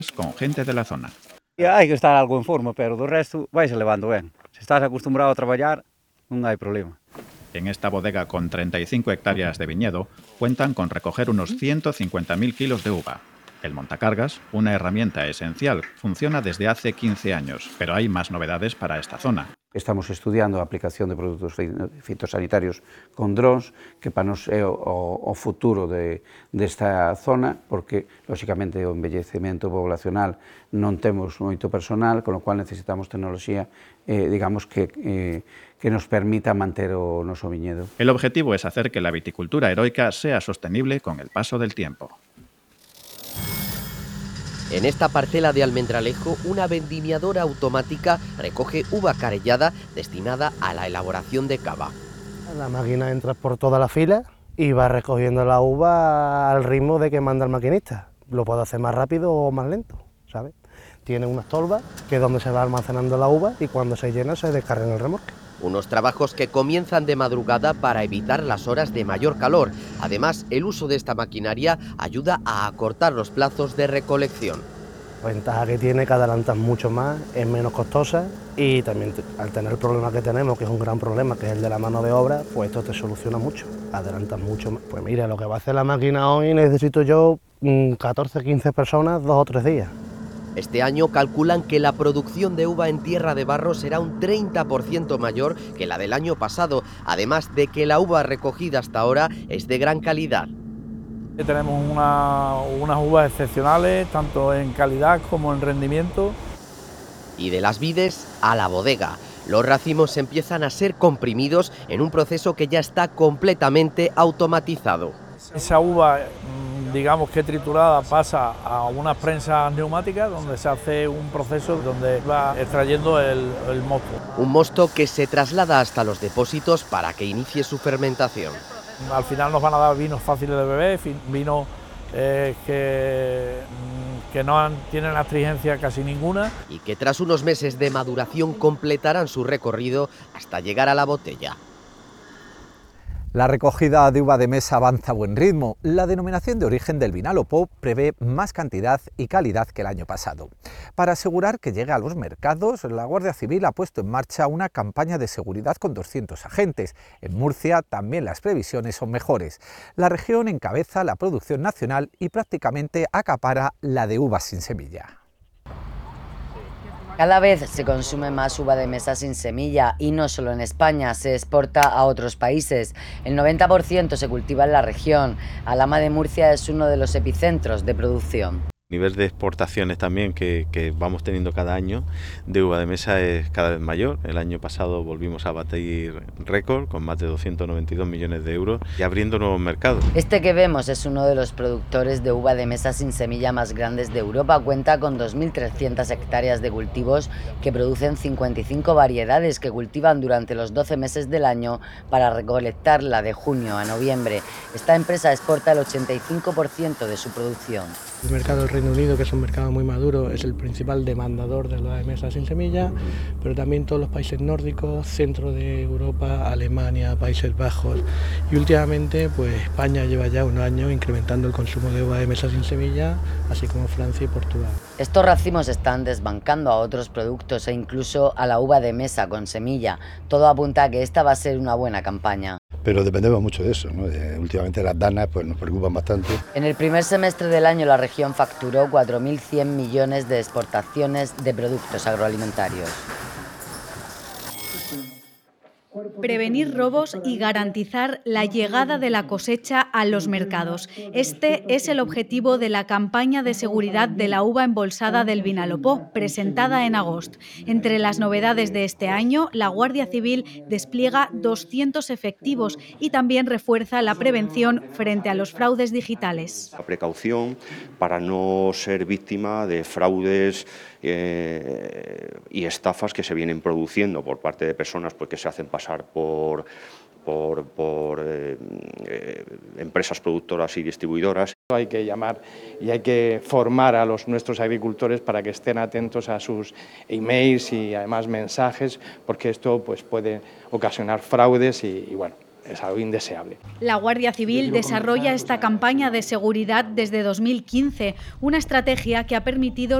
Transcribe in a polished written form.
con gente de la zona. Hai que estar algo en forma, pero do resto vaise levando ben. Se estás acostumbrado a traballar, non hai problema. En esta bodega con 35 hectáreas de viñedo, cuentan con recoger unos 150.000 kilos de uva. El montacargas, una herramienta esencial, funciona desde hace 15 años, pero hay más novedades para esta zona. Estamos estudiando a aplicación de produtos fitosanitarios con drons, que para nos é o futuro desta zona, porque, lóxicamente, o envellecemento poblacional non temos moito personal, con o cual necesitamos tecnoloxía, digamos, que nos permita manter o noso viñedo. El objetivo es hacer que la viticultura heroica sea sostenible con el paso del tiempo. En esta parcela de Almendralejo, una vendimiadora automática recoge uva carellada destinada a la elaboración de cava. La máquina entra por toda la fila y va recogiendo la uva al ritmo de que manda el maquinista. Lo puede hacer más rápido o más lento, ¿sabes? Tiene unas tolvas que es donde se va almacenando la uva y cuando se llena se descarga en el remolque. Unos trabajos que comienzan de madrugada para evitar las horas de mayor calor. Además, el uso de esta maquinaria ayuda a acortar los plazos de recolección. La ventaja que tiene que adelantas mucho más, es menos costosa y también al tener el problema que tenemos, que es un gran problema, que es el de la mano de obra, pues esto te soluciona mucho, adelantas mucho más. Pues mira, lo que va a hacer la máquina hoy necesito yo 14, 15 personas, 2 o 3 días. Este año calculan que la producción de uva en Tierra de Barro será un 30% mayor que la del año pasado, además de que la uva recogida hasta ahora es de gran calidad. Tenemos unas uvas excepcionales, tanto en calidad como en rendimiento. Y de las vides a la bodega. Los racimos empiezan a ser comprimidos en un proceso que ya está completamente automatizado. Esa uva, digamos que triturada, pasa a unas prensas neumáticas donde se hace un proceso donde va extrayendo el mosto. Un mosto que se traslada hasta los depósitos para que inicie su fermentación. Al final nos van a dar vinos fáciles de beber, vinos que no tienen astringencia casi ninguna. Y que tras unos meses de maduración completarán su recorrido hasta llegar a la botella. La recogida de uva de mesa avanza a buen ritmo. La denominación de origen del Vinalopó prevé más cantidad y calidad que el año pasado. Para asegurar que llegue a los mercados, la Guardia Civil ha puesto en marcha una campaña de seguridad con 200 agentes. En Murcia también las previsiones son mejores. La región encabeza la producción nacional y prácticamente acapara la de uvas sin semilla. Cada vez se consume más uva de mesa sin semilla y no solo en España, se exporta a otros países. El 90% se cultiva en la región. Alhama de Murcia es uno de los epicentros de producción. El nivel de exportaciones también que vamos teniendo cada año de uva de mesa es cada vez mayor. El año pasado volvimos a batir récord con más de 292 millones de euros y abriendo nuevos mercados. Este que vemos es uno de los productores de uva de mesa sin semilla más grandes de Europa. Cuenta con 2.300 hectáreas de cultivos que producen 55 variedades que cultivan durante los 12 meses del año para recolectarla de junio a noviembre. Esta empresa exporta el 85% de su producción. El mercado del Reino Unido, que es un mercado muy maduro, es el principal demandador de la mesa sin semilla, pero también todos los países nórdicos, centro de Europa, Alemania, Países Bajos, y últimamente pues España lleva ya unos años incrementando el consumo de uva de mesa sin semilla, así como Francia y Portugal. Estos racimos están desbancando a otros productos e incluso a la uva de mesa con semilla. Todo apunta a que esta va a ser una buena campaña. Pero dependemos mucho de eso, ¿no? Últimamente las danas pues, nos preocupan bastante. En el primer semestre del año la región facturó 4.100 millones de exportaciones de productos agroalimentarios. Prevenir robos y garantizar la llegada de la cosecha a los mercados. Este es el objetivo de la campaña de seguridad de la uva embolsada del Vinalopó, presentada en agosto. Entre las novedades de este año, la Guardia Civil despliega 200 efectivos y también refuerza la prevención frente a los fraudes digitales. La precaución para no ser víctima de fraudes y estafas que se vienen produciendo por parte de personas pues, que se hacen pasar por empresas productoras y distribuidoras. Hay que llamar y hay que formar a nuestros agricultores para que estén atentos a sus emails y además mensajes, porque esto pues, puede ocasionar fraudes y bueno, es algo indeseable. La Guardia Civil desarrolla esta campaña de seguridad desde 2015, una estrategia que ha permitido